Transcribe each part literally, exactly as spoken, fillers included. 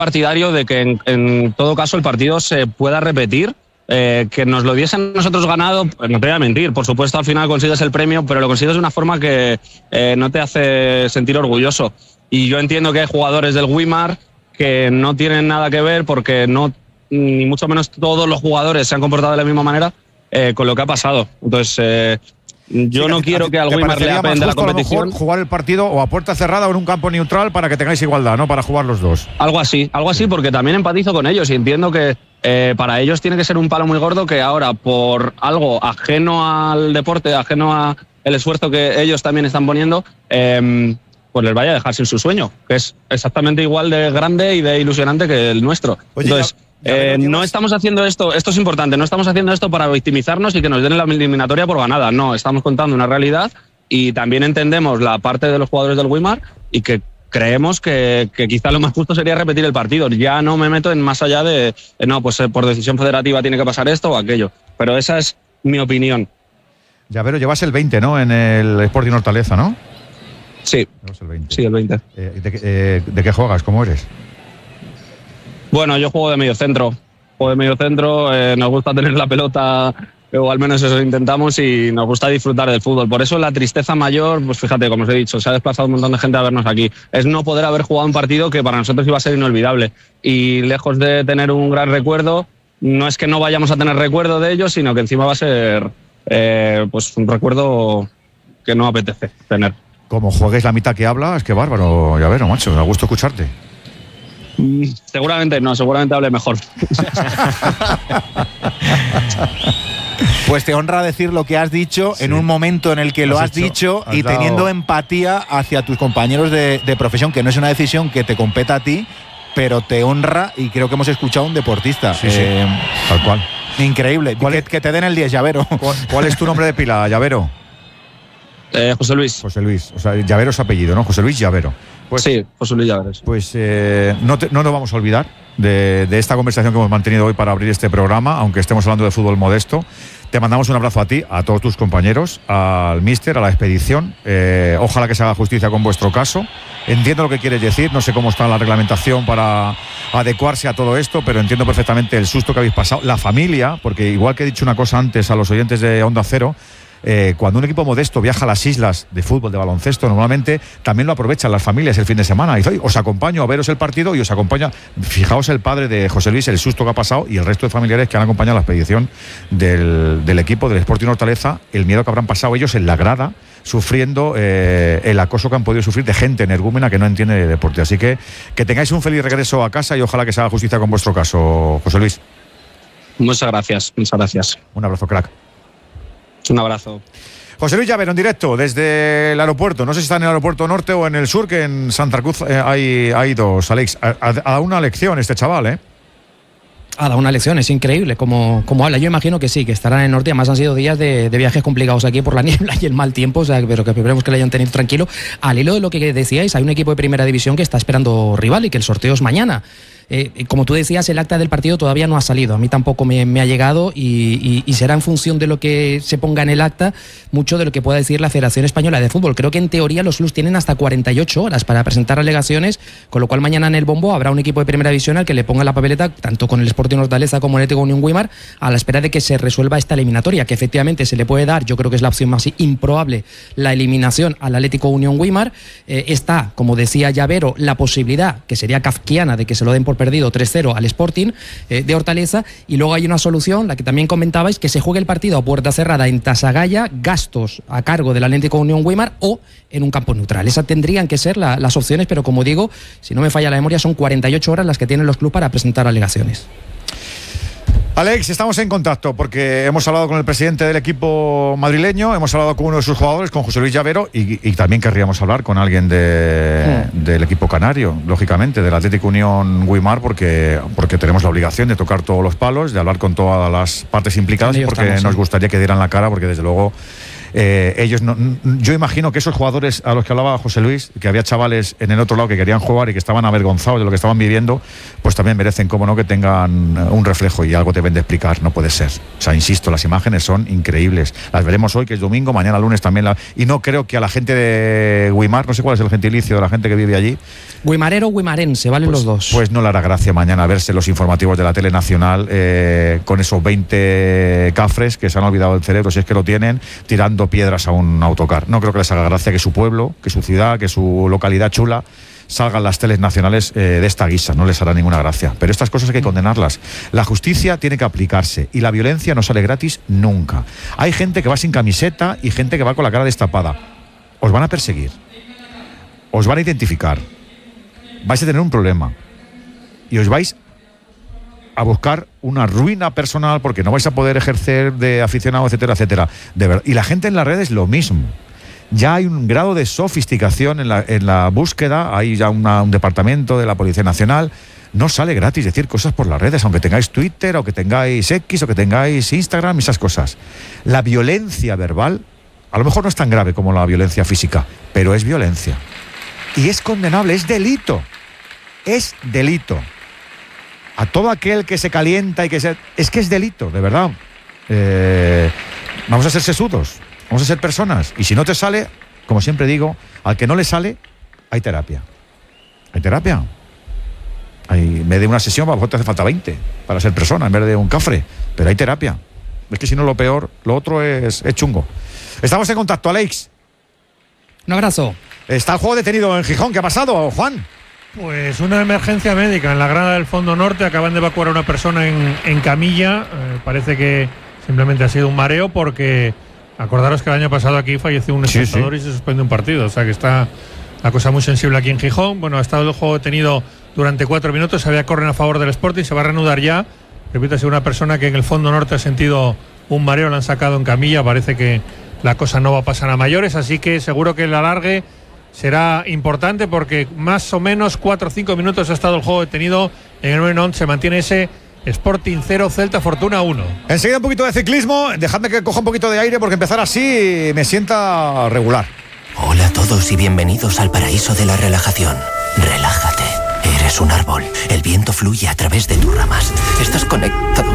partidario de que en, en todo caso el partido se pueda repetir. Eh, que nos lo diesen nosotros ganado, pues no te voy a mentir, por supuesto al final consigues el premio, pero lo consigues de una forma que eh, no te hace sentir orgulloso. Y yo entiendo que hay jugadores del Weimar que no tienen nada que ver porque no, ni mucho menos todos los jugadores se han comportado de la misma manera eh, con lo que ha pasado. Entonces, eh, yo sí, no quiero que al Weimar le apende la competición. A lo mejor jugar el partido o a puerta cerrada o en un campo neutral para que tengáis igualdad, ¿no? Para jugar los dos. Algo así, algo así, porque también empatizo con ellos y entiendo que eh, para ellos tiene que ser un palo muy gordo que ahora, por algo ajeno al deporte, ajeno al esfuerzo que ellos también están poniendo, eh, pues les vaya a dejar sin su sueño, que es exactamente igual de grande y de ilusionante que el nuestro. Oye, Entonces, ya, ya eh, no estamos haciendo esto, esto es importante, no estamos haciendo esto para victimizarnos y que nos den la eliminatoria por ganada, no, estamos contando una realidad y también entendemos la parte de los jugadores del Weimar y que creemos que, que quizá lo más justo sería repetir el partido. Ya no me meto en más allá de, de no, pues por decisión federativa tiene que pasar esto o aquello, pero esa es mi opinión. Llavero, llevas el veinte, ¿no? En el Sporting Hortaleza, ¿no? Sí, el veinte. Sí, el veinte. Eh, ¿de, eh, ¿De qué juegas? ¿Cómo eres? Bueno, yo juego de medio centro. Juego de medio centro, eh, nos gusta tener la pelota, o al menos eso intentamos, y nos gusta disfrutar del fútbol. Por eso la tristeza mayor, pues fíjate, como os he dicho, se ha desplazado un montón de gente a vernos aquí. Es no poder haber jugado un partido que para nosotros iba a ser inolvidable. Y lejos de tener un gran recuerdo, no es que no vayamos a tener recuerdo de ellos, sino que encima va a ser eh, pues un recuerdo que no apetece tener. Como juegues la mitad que habla, es que bárbaro, Llavero, macho, me da gusto escucharte. Mm, seguramente no, seguramente hable mejor. Pues te honra decir lo que has dicho, sí, en un momento en el que lo has, has hecho, dicho has y dado... teniendo empatía hacia tus compañeros de, de profesión, que no es una decisión que te competa a ti, pero te honra, y creo que hemos escuchado a un deportista. Sí, eh, sí, tal cual. Increíble. ¿Cuál que, es, que te den el diez, Llavero. ¿Cuál, cuál es tu nombre de pila, Llavero? Eh, José Luis. José Luis. O sea, Llavero es apellido, ¿no? José Luis Llavero. Pues, sí, José Luis Llavero. Sí. Pues eh, no, te, no nos vamos a olvidar de, de esta conversación que hemos mantenido hoy para abrir este programa, aunque estemos hablando de fútbol modesto. Te mandamos un abrazo a ti, a todos tus compañeros, al míster, a la expedición. Eh, ojalá que se haga justicia con vuestro caso. Entiendo lo que quieres decir, no sé cómo está la reglamentación para adecuarse a todo esto, pero entiendo perfectamente el susto que habéis pasado. La familia, porque igual que he dicho una cosa antes a los oyentes de Onda Cero, Eh, cuando un equipo modesto viaja a las islas de fútbol, de baloncesto, normalmente también lo aprovechan las familias el fin de semana. Y dice, os acompaño a veros el partido y os acompaña. Fijaos el padre de José Luis, el susto que ha pasado, y el resto de familiares que han acompañado a la expedición del, del equipo del Sporting Hortaleza, el miedo que habrán pasado ellos en la grada, sufriendo eh, el acoso que han podido sufrir de gente energúmena que no entiende de deporte. Así que que tengáis un feliz regreso a casa y ojalá que se haga justicia con vuestro caso, José Luis. Muchas gracias, muchas gracias. Un abrazo, crack. Un abrazo. José Luis Llavero en directo desde el aeropuerto. No sé si está en el aeropuerto norte o en el sur, que en Santa Cruz eh, hay, hay dos, Alex. A, a, a una lección este chaval, ¿eh? Ha dado una lección, es increíble como, como habla. Yo imagino que sí, que estará en el norte. Además han sido días de, de viajes complicados aquí por la niebla y el mal tiempo, o sea, pero que esperemos que le hayan tenido tranquilo. Al hilo de lo que decíais, hay un equipo de primera división que está esperando rival y que el sorteo es mañana. Eh, como tú decías, el acta del partido todavía no ha salido, a mí tampoco me, me ha llegado y, y, y será en función de lo que se ponga en el acta mucho de lo que pueda decir la Federación Española de Fútbol. Creo que en teoría los clubs tienen hasta cuarenta y ocho horas para presentar alegaciones, con lo cual mañana en el bombo habrá un equipo de primera división al que le ponga la papeleta, tanto con el Sporting Hortaleza como el Atlético Unión Weimar, a la espera de que se resuelva esta eliminatoria, que efectivamente se le puede dar, yo creo que es la opción más improbable, la eliminación al Atlético Unión Weimar. Eh, está, como decía Llavero, la posibilidad, que sería kafkiana, de que se lo den por perdido tres cero al Sporting eh, de Hortaleza, y luego hay una solución, la que también comentabais, que se juegue el partido a puerta cerrada en Tasagaya, gastos a cargo del Atlético Unión Weimar, o en un campo neutral. Esas tendrían que ser la, las opciones, pero como digo, si no me falla la memoria, son cuarenta y ocho horas las que tienen los clubes para presentar alegaciones. Alex, estamos en contacto porque hemos hablado con el presidente del equipo madrileño, hemos hablado con uno de sus jugadores, con José Luis Llavero, y, y también querríamos hablar con alguien de, sí. del equipo canario, lógicamente, del Atlético Unión Weimar, porque, porque tenemos la obligación de tocar todos los palos, de hablar con todas las partes implicadas, porque estamos, nos sí. gustaría que dieran la cara, porque desde luego Eh, ellos no, yo imagino que esos jugadores a los que hablaba José Luis, que había chavales en el otro lado que querían jugar y que estaban avergonzados de lo que estaban viviendo, pues también merecen, como no, que tengan un reflejo, y algo deben de explicar, no puede ser. O sea, insisto, las imágenes son increíbles. Las veremos hoy, que es domingo, mañana lunes también. La, y no creo que a la gente de Guimar, no sé cuál es el gentilicio de la gente que vive allí. Guimarero o guimarense, valen pues, los dos. Pues no le hará gracia mañana verse los informativos de la tele nacional eh, con esos veinte cafres que se han olvidado del cerebro, si es que lo tienen, tirando piedras a un autocar. No creo que les haga gracia que su pueblo, que su ciudad, que su localidad chula salgan las teles nacionales eh, de esta guisa, no les hará ninguna gracia. Pero estas cosas hay que condenarlas. La justicia tiene que aplicarse y la violencia no sale gratis nunca. Hay gente que va sin camiseta y gente que va con la cara destapada. Os van a perseguir, os van a identificar, vais a tener un problema y os vais a buscar una ruina personal porque no vais a poder ejercer de aficionado, etcétera, etcétera. De verdad. Y la gente en las redes lo mismo. Ya hay un grado de sofisticación en la, en la búsqueda, hay ya una, un departamento de la Policía Nacional. No sale gratis decir cosas por las redes, aunque tengáis Twitter, o que tengáis X, o que tengáis Instagram, esas cosas. La violencia verbal, a lo mejor no es tan grave como la violencia física, pero es violencia. Y es condenable, es delito. Es delito. A todo aquel que se calienta y que se... Es que es delito, de verdad. Eh, vamos a ser sesudos. Vamos a ser personas. Y si no te sale, como siempre digo, al que no le sale, hay terapia. Hay terapia. Hay, en vez de una sesión, a lo mejor te hace falta veinte para ser persona, en vez de un cafre. Pero hay terapia. Es que si no, lo peor, lo otro es, es chungo. Estamos en contacto, Alex. Un abrazo. Está el juego detenido en Gijón. ¿Qué ha pasado, Juan? Pues una emergencia médica en la grada del Fondo Norte. Acaban de evacuar a una persona en, en camilla. Eh, parece que simplemente ha sido un mareo porque... Acordaros que el año pasado aquí falleció un espectador sí, sí. y se suspendió un partido. O sea que está la cosa muy sensible aquí en Gijón. Bueno, ha estado el juego detenido durante cuatro minutos. Había corren a favor del Sporting. Se va a reanudar ya. Repito, ha sido una persona que en el Fondo Norte ha sentido un mareo. La han sacado en camilla. Parece que la cosa no va a pasar a mayores. Así que seguro que el alargue será importante porque más o menos cuatro o cinco minutos ha estado el juego detenido. En el Nuevo se mantiene ese Sporting cero, Celta Fortuna uno. Enseguida un poquito de ciclismo. Dejadme que coja un poquito de aire porque empezar así me sienta regular. Hola a todos y bienvenidos al paraíso de la relajación. Relájate. Eres un árbol. El viento fluye a través de tus ramas. Estás conectado.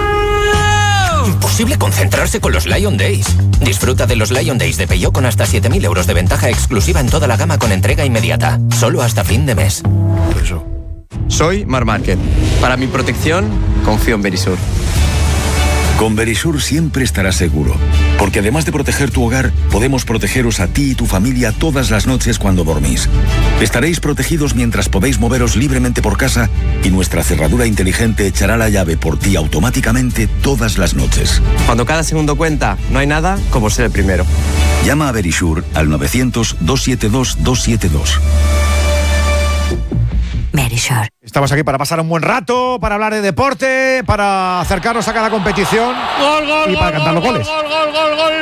Imposible concentrarse con los Lion Days. Disfruta de los Lion Days de Peugeot con hasta siete mil euros de ventaja exclusiva en toda la gama con entrega inmediata. Solo hasta fin de mes. Eso. Soy Mar Márquez. Para mi protección, confío en Verisur. Con Verisur siempre estarás seguro, porque además de proteger tu hogar, podemos protegeros a ti y tu familia todas las noches cuando dormís. Estaréis protegidos mientras podéis moveros libremente por casa y nuestra cerradura inteligente echará la llave por ti automáticamente todas las noches. Cuando cada segundo cuenta, no hay nada como ser el primero. Llama a Verisur al novecientos, doscientos setenta y dos, doscientos setenta y dos. Verisur. Estamos aquí para pasar un buen rato, para hablar de deporte, para acercarnos a cada competición gol, gol, y para gol, cantar los gol, goles. Gol, gol, gol, gol.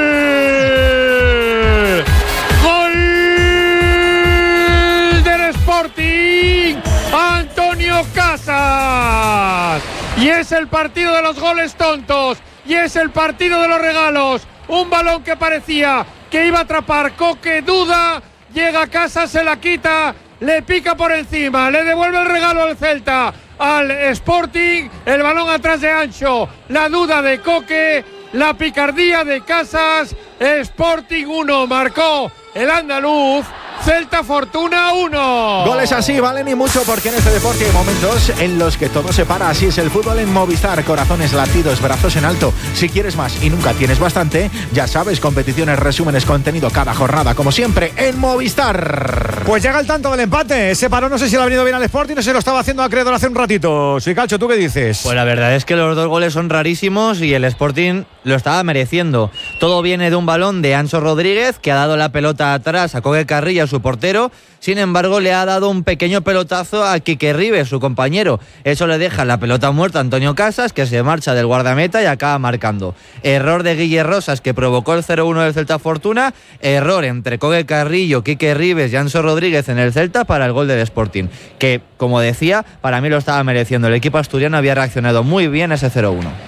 Gol del Sporting, Antonio Casas. Y es el partido de los goles tontos. Y es el partido de los regalos. Un balón que parecía que iba a atrapar Coque, duda. Llega a Casas, se la quita. Le pica por encima, le devuelve el regalo al Celta, al Sporting, el balón atrás de Ancho, la duda de Coque, la picardía de Casas, Sporting uno, marcó el andaluz, Celta Fortuna uno. Goles así valen y mucho porque en este deporte hay momentos en los que todo se para. Así es el fútbol en Movistar. Corazones, latidos, brazos en alto. Si quieres más y nunca tienes bastante, ya sabes, competiciones, resúmenes, contenido cada jornada, como siempre, en Movistar. Pues llega el tanto del empate. Ese parón no sé si le ha venido bien al Sporting, no se lo estaba haciendo acreedor hace un ratito. Sí, Calcho, ¿tú qué dices? Pues la verdad es que los dos goles son rarísimos y el Sporting lo estaba mereciendo. Todo viene de un balón de Ancho Rodríguez, que ha dado la pelota atrás a Coque Carrillo, su portero. Sin embargo, le ha dado un pequeño pelotazo a Quique Rives, su compañero. Eso le deja la pelota muerta a Antonio Casas, que se marcha del guardameta y acaba marcando. Error de Guille Rosas, que provocó el cero uno del Celta Fortuna. Error entre Coque Carrillo, Quique Rives y Ancho Rodríguez en el Celta para el gol del Sporting, que, como decía, para mí lo estaba mereciendo. El equipo asturiano había reaccionado muy bien a ese cero uno.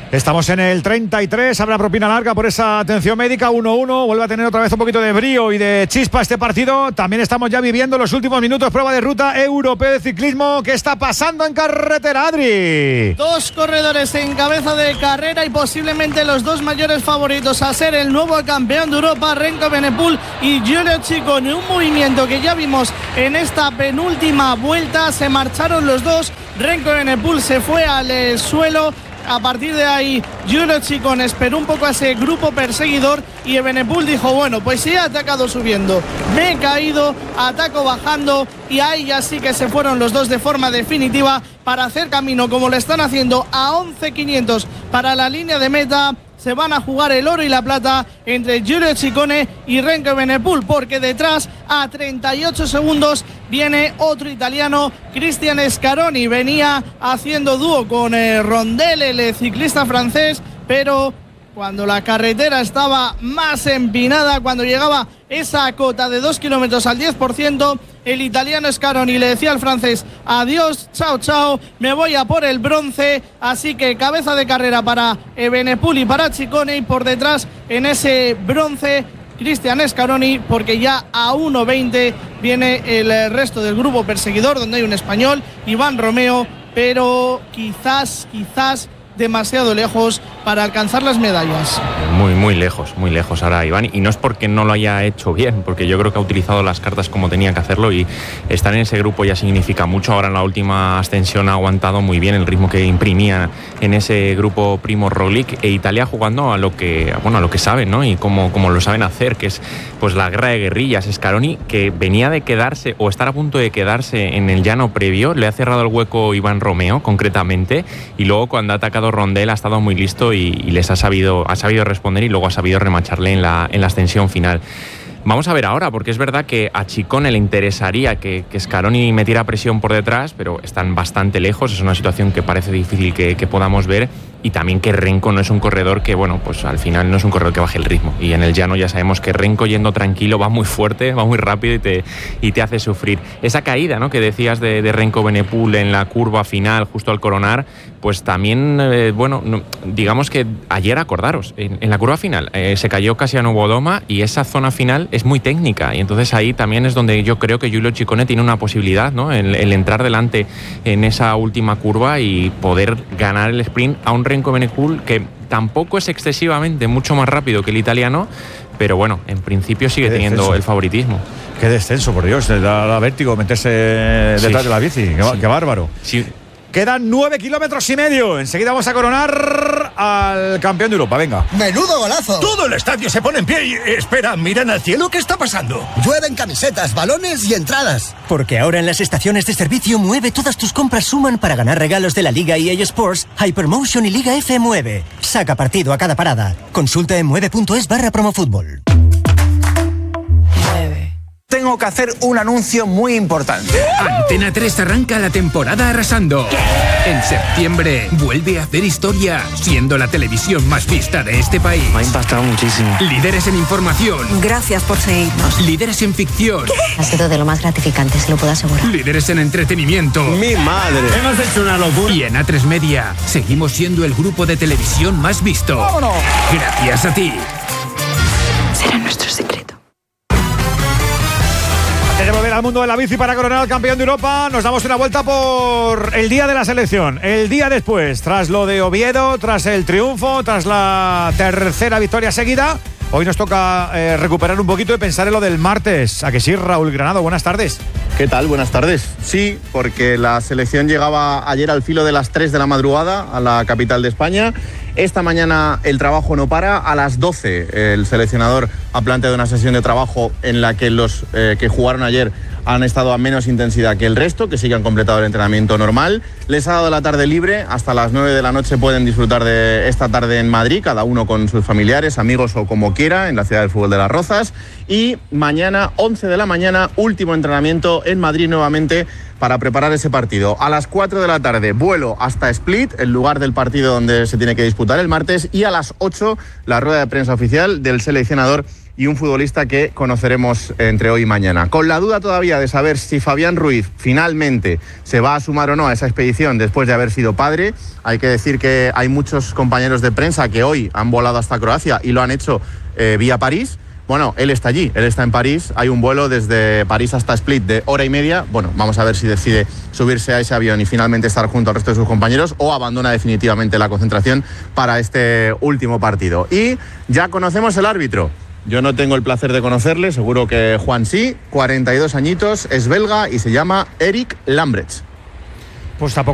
Estamos en el treinta y tres, habrá propina larga por esa atención médica, uno uno, vuelve a tener otra vez un poquito de brío y de chispa este partido. También estamos ya viviendo los últimos minutos, prueba de ruta europeo de ciclismo. ¿Qué está pasando en carretera, Adri? Dos corredores en cabeza de carrera y posiblemente los dos mayores favoritos a ser el nuevo campeón de Europa, Renko Evenepoel y Giulio Ciccone. Un movimiento que ya vimos en esta penúltima vuelta, se marcharon los dos, Renko Evenepoel se fue al eh, suelo. A partir de ahí, Giulio Ciccone esperó un poco a ese grupo perseguidor y Evenepoel dijo, bueno, pues si he atacado subiendo, me he caído, ataco bajando, y ahí ya sí que se fueron los dos de forma definitiva para hacer camino, como lo están haciendo, a once quinientos para la línea de meta. Se van a jugar el oro y la plata entre Giulio Ciccone y Renko Evenepoel, porque detrás, a treinta y ocho segundos, viene otro italiano, Cristian Scaroni. Venía haciendo dúo con eh, Rondel, el ciclista francés, pero cuando la carretera estaba más empinada, cuando llegaba esa cota de dos kilómetros al diez por ciento, el italiano Scaroni le decía al francés, adiós, chao, chao, me voy a por el bronce. Así que cabeza de carrera para Evenepoel y para Ciccone, y por detrás en ese bronce Cristian Scaroni, porque ya a uno veinte viene el resto del grupo perseguidor, donde hay un español, Iván Romeo, pero quizás, quizás demasiado lejos para alcanzar las medallas. Muy, muy lejos, muy lejos ahora Iván, y no es porque no lo haya hecho bien, porque yo creo que ha utilizado las cartas como tenía que hacerlo, y estar en ese grupo ya significa mucho. Ahora en la última ascensión ha aguantado muy bien el ritmo que imprimía en ese grupo Primo Roglic, e Italia jugando a lo que, bueno, a lo que saben, ¿no? Y como, como lo saben hacer, que es pues la guerra de guerrillas. Scaroni, que venía de quedarse o estar a punto de quedarse en el llano previo, le ha cerrado el hueco Iván Romeo concretamente, y luego cuando ha atacado Rondel ha estado muy listo y, y les ha sabido, ha sabido responder, y luego ha sabido remacharle en la, en la ascensión final. Vamos a ver ahora, porque es verdad que a Ciccone le interesaría que, que Scaroni metiera presión por detrás, pero están bastante lejos. Es una situación que parece difícil que, que podamos ver, y también que Renko no es un corredor que, bueno, pues al final no es un corredor que baje el ritmo, y en el llano ya sabemos que Renko, yendo tranquilo, va muy fuerte, va muy rápido y te, y te hace sufrir. Esa caída, ¿no?, que decías de, de Renko Evenepoel en la curva final, justo al coronar, pues también, eh, bueno, no, digamos que ayer, acordaros, en, en la curva final eh, se cayó casi a Novodoma, y esa zona final es muy técnica, y entonces ahí también es donde yo creo que Giulio Ciccone tiene una posibilidad, ¿no?, el, el entrar delante en esa última curva y poder ganar el sprint a un Renko Evenepoel que tampoco es excesivamente mucho más rápido que el italiano, pero bueno, en principio sigue teniendo el favoritismo. Qué descenso, por Dios, da, da vértigo meterse detrás sí. de la bici, qué, sí. qué bárbaro. Sí. Quedan nueve kilómetros y medio. Enseguida vamos a coronar al campeón de Europa. Venga. ¡Menudo golazo! Todo el estadio se pone en pie y... Espera, miran al cielo. ¿Qué está pasando? Llueven camisetas, balones y entradas. Porque ahora en las estaciones de servicio Mueve todas tus compras suman para ganar regalos de la Liga E A Sports, Hypermotion y Liga F Mueve. Saca partido a cada parada. Consulta en mueve.es barra promofútbol. Tengo que hacer un anuncio muy importante. Antena tres arranca la temporada arrasando. ¿Qué? En septiembre vuelve a hacer historia, siendo la televisión más vista de este país. Me ha impactado muchísimo. Líderes en información. Gracias por seguirnos. Líderes en ficción. ¿Qué? Ha sido de lo más gratificante, se lo puedo asegurar. Líderes en entretenimiento. ¡Mi madre! Hemos hecho una locura. Y en A tres Media seguimos siendo el grupo de televisión más visto. ¡Vámonos! Gracias a ti. Será nuestro secreto. Antes de volver al mundo de la bici para coronar al campeón de Europa, nos damos una vuelta por el día de la selección, el día después, tras lo de Oviedo, tras el triunfo, tras la tercera victoria seguida. Hoy nos toca eh, recuperar un poquito y pensar en lo del martes. ¿A que sí, Raúl Granado? Buenas tardes. ¿Qué tal? Buenas tardes. Sí, porque la selección llegaba ayer al filo de las tres de la madrugada a la capital de España. Esta mañana el trabajo no para. A las doce el seleccionador ha planteado una sesión de trabajo en la que los eh, que jugaron ayer han estado a menos intensidad que el resto, que sí que han completado el entrenamiento normal. Les ha dado la tarde libre, hasta las nueve de la noche pueden disfrutar de esta tarde en Madrid, cada uno con sus familiares, amigos o como quiera, en la ciudad del fútbol de Las Rozas. Y mañana, once de la mañana, último entrenamiento en Madrid nuevamente para preparar ese partido. A las cuatro de la tarde, vuelo hasta Split, el lugar del partido donde se tiene que disputar el martes, y a las ocho, la rueda de prensa oficial del seleccionador y un futbolista que conoceremos entre hoy y mañana. Con la duda todavía de saber si Fabián Ruiz finalmente se va a sumar o no a esa expedición después de haber sido padre, hay que decir que hay muchos compañeros de prensa que hoy han volado hasta Croacia y lo han hecho eh, vía París. Bueno, él está allí, él está en París, hay un vuelo desde París hasta Split de hora y media. Bueno, vamos a ver si decide subirse a ese avión y finalmente estar junto al resto de sus compañeros o abandona definitivamente la concentración para este último partido. Y ya conocemos el árbitro. Yo no tengo el placer de conocerle, seguro que Juan sí, cuarenta y dos añitos, es belga y se llama Eric Lambrecht. Pues tampoco